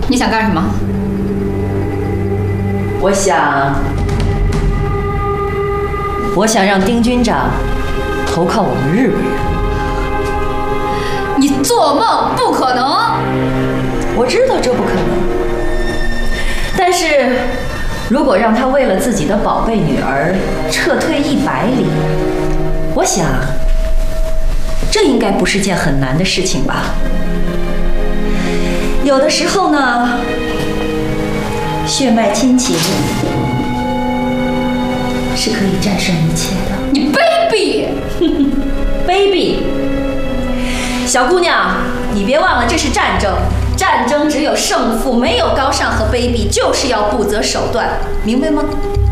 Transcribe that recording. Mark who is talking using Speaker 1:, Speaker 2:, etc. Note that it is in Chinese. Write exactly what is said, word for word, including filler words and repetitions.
Speaker 1: 你想干什么？
Speaker 2: 我想，我想让丁军长投靠我们日本人。
Speaker 1: 你做梦不可能！
Speaker 2: 我知道这不可能，但是如果让他为了自己的宝贝女儿撤退一百里，我想，这应该不是件很难的事情吧。有的时候呢，血脉亲情是可以战胜一切的。
Speaker 1: 你卑鄙！
Speaker 2: 卑鄙！小姑娘，你别忘了这是战争，战争只有胜负，没有高尚和卑鄙，就是要不择手段，明白吗？